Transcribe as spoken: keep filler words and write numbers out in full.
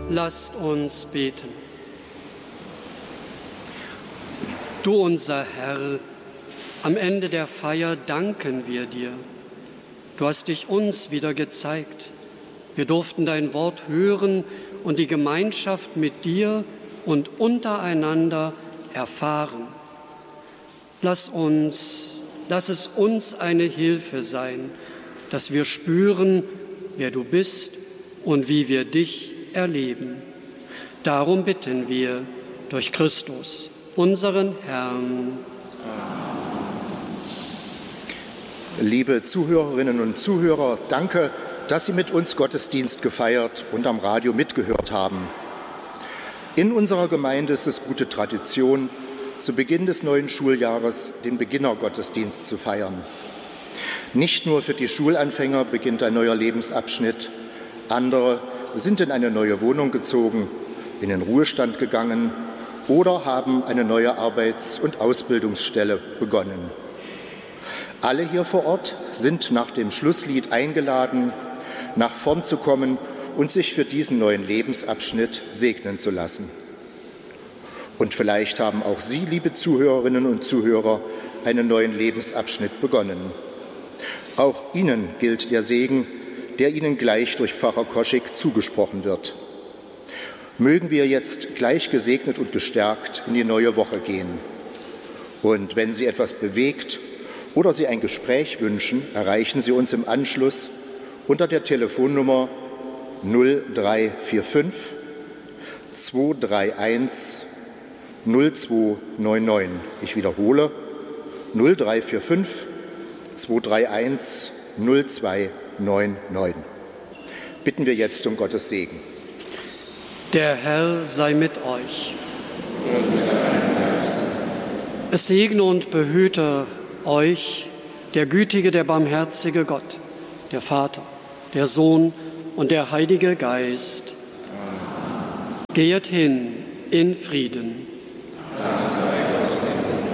Lasst uns beten. Du, unser Herr, am Ende der Feier danken wir dir. Du hast dich uns wieder gezeigt. Wir durften dein Wort hören und die Gemeinschaft mit dir und untereinander erfahren. Lass uns, lass es uns eine Hilfe sein, dass wir spüren, wer du bist und wie wir dich erleben. Darum bitten wir durch Christus, unseren Herrn. Liebe Zuhörerinnen und Zuhörer, danke, dass Sie mit uns Gottesdienst gefeiert und am Radio mitgehört haben. In unserer Gemeinde ist es gute Tradition, zu Beginn des neuen Schuljahres den Beginnergottesdienst zu feiern. Nicht nur für die Schulanfänger beginnt ein neuer Lebensabschnitt, andere sind in eine neue Wohnung gezogen, in den Ruhestand gegangen oder haben eine neue Arbeits- und Ausbildungsstelle begonnen. Alle hier vor Ort sind nach dem Schlusslied eingeladen, nach vorn zu kommen und sich für diesen neuen Lebensabschnitt segnen zu lassen. Und vielleicht haben auch Sie, liebe Zuhörerinnen und Zuhörer, einen neuen Lebensabschnitt begonnen. Auch Ihnen gilt der Segen, der Ihnen gleich durch Pfarrer Koschek zugesprochen wird. Mögen wir jetzt gleich gesegnet und gestärkt in die neue Woche gehen. Und wenn Sie etwas bewegt oder Sie ein Gespräch wünschen, erreichen Sie uns im Anschluss unter der Telefonnummer null drei vier fünf zwei drei eins null zwei neun neun. Ich wiederhole null drei vier fünf zwei drei eins null zwei neun neun. Bitten wir jetzt um Gottes Segen. Der Herr sei mit euch. Es segne und behüte euch der gütige, der barmherzige Gott, der Vater, der Sohn und der Heilige Geist. Geht hin in Frieden.